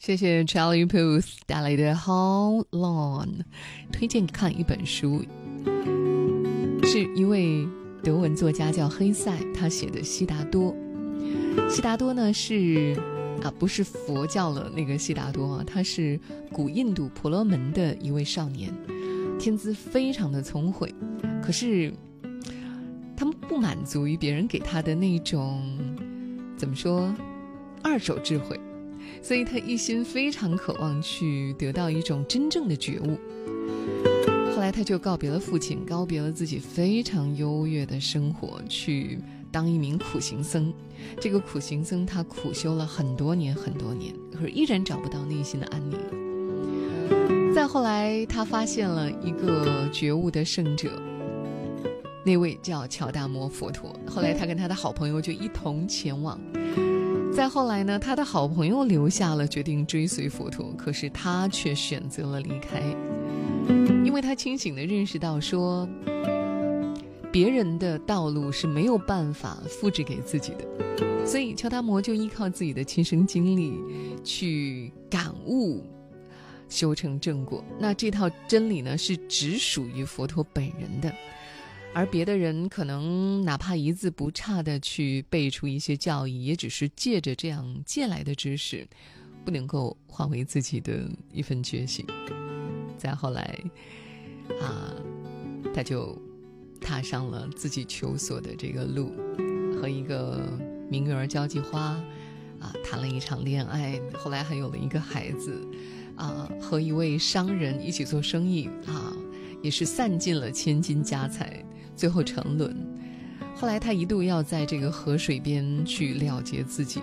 谢谢 Charlie Puth 带来的 How Long。 推荐看一本书，是一位德文作家叫黑塞他写的悉达多。悉达多呢是不是佛教的那个悉达多他是古印度婆罗门的一位少年，天资非常的聪慧，可是他们不满足于别人给他的那种怎么说二手智慧，所以他一心非常渴望去得到一种真正的觉悟。后来他就告别了父亲，告别了自己非常优越的生活，去当一名苦行僧。这个苦行僧他苦修了很多年，可是依然找不到内心的安宁。再后来他发现了一个觉悟的圣者，那位叫乔达摩佛陀。后来他跟他的好朋友就一同前往。再后来呢，他的好朋友留下了，决定追随佛陀，可是他却选择了离开，因为他清醒地认识到说，别人的道路是没有办法复制给自己的，所以乔达摩就依靠自己的亲身经历去感悟，修成正果。那这套真理呢，是只属于佛陀本人的，而别的人可能哪怕一字不差的去背出一些教义，也只是借着这样借来的知识，不能够化为自己的一份觉醒。再后来他就踏上了自己求索的这个路，和一个名媛交际花谈了一场恋爱，后来还有了一个孩子和一位商人一起做生意也是散尽了千金家财，最后沉沦。后来他一度要在这个河水边去了结自己，